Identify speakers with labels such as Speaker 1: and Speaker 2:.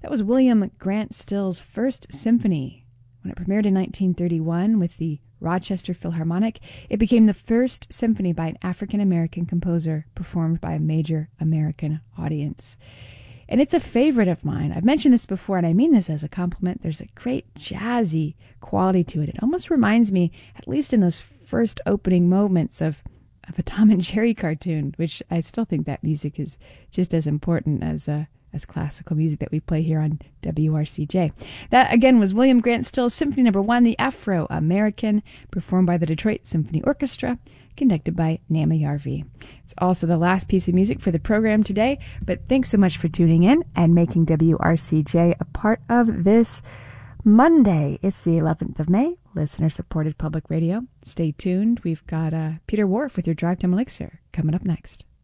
Speaker 1: That was William Grant Still's first symphony. When it premiered in 1931 with the Rochester Philharmonic, it became the first symphony by an African-American composer performed by a major American audience. And it's a favorite of mine. I've mentioned this before, and I mean this as a compliment. There's a great jazzy quality to it. It almost reminds me, at least in those first opening moments, of a Tom and Jerry cartoon, which I still think that music is just as important as classical music that we play here on WRCJ. That, again, was William Grant Still's Symphony No. 1, The Afro-American, performed by the Detroit Symphony Orchestra, conducted by Nama Yarvi. It's also the last piece of music for the program today, but thanks so much for tuning in and making WRCJ a part of this Monday. It's the 11th of May, listener-supported public radio. Stay tuned. We've got Peter Wharf with your Drive Time Elixir coming up next.